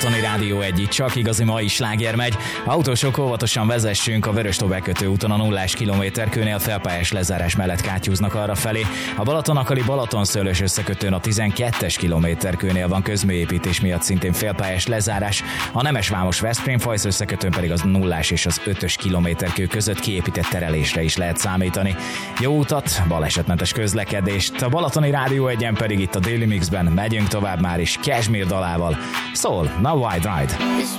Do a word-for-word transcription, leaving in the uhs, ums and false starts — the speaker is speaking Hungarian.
Balatoni Rádió egy, itt csak igazi mai sláger megy. Autósok, óvatosan vezessünk, a Vöröstó bekötő úton a nullás kilométerkőnél felpályás lezárás mellett kátyúznak arra felé. A Balatonakali Balatonszőlős összekötőn a tizenkettes kilométerkőnél van közműépítés miatt szintén felpályás lezárás. A Nemesvámos Veszprém-Fajsz összekötőn pedig az nullás és az ötös kilométerkő között kiépített terelésre is lehet számítani. Jó utat, balesetmentes közlekedést. A Balatoni Rádió egyen pedig itt a Daily Mixben megyünk tovább már is Cashmere dalával. Szól, na Wide Ride.